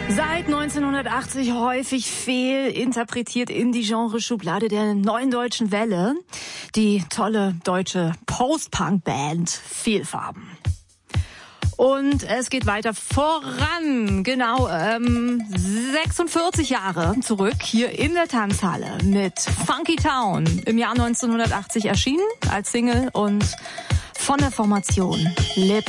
Seit 1980 häufig fehlinterpretiert in die Genreschublade der Neuen Deutschen Welle. Die tolle deutsche Post-Punk-Band Fehlfarben. Und es geht weiter voran, genau 46 Jahre zurück hier in der Tanzhalle mit Funky Town, im Jahr 1980 erschienen als Single und von der Formation Lip